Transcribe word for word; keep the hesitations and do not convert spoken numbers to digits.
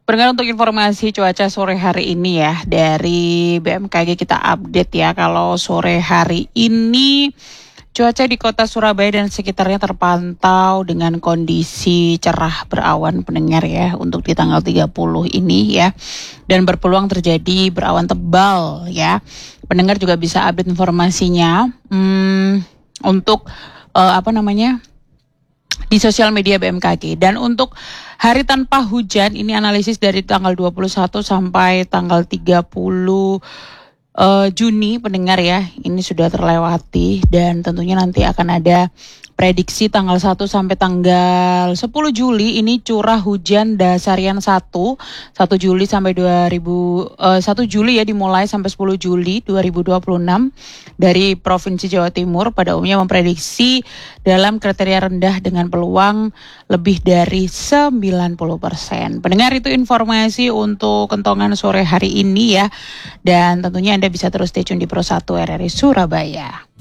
Pendengar, untuk informasi cuaca sore hari ini ya, dari B M K G kita update ya, kalau sore hari ini cuaca di kota Surabaya dan sekitarnya terpantau dengan kondisi cerah berawan pendengar ya, untuk di tanggal tiga puluh ini ya, dan berpeluang terjadi berawan tebal ya. Pendengar juga bisa update informasinya hmm, untuk uh, apa namanya di sosial media B M K G. Dan untuk hari tanpa hujan ini analisis dari tanggal dua puluh satu sampai tanggal tiga puluh uh, Juni pendengar ya, ini sudah terlewati, dan tentunya nanti akan ada prediksi tanggal satu sampai tanggal sepuluh Juli ini curah hujan dasarian satu, satu Juli sampai dua ribu uh, satu Juli ya, dimulai sampai sepuluh Juli dua ribu dua puluh enam dari Provinsi Jawa Timur pada umumnya memprediksi dalam kriteria rendah dengan peluang lebih dari sembilan puluh persen. Pendengar, itu informasi untuk kentongan sore hari ini ya, dan tentunya Anda bisa terus stay tune di Pro satu R R I Surabaya.